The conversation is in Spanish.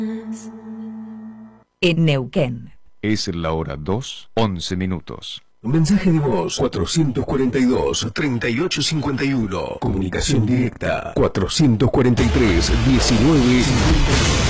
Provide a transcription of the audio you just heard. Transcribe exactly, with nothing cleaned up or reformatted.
En Neuquén. Es la hora dos, once minutos. Mensaje de voz cuatrocientos cuarenta y dos, treinta y ocho cincuenta y uno. Comunicación directa cuatrocientos cuarenta y tres, diecinueve cincuenta y uno.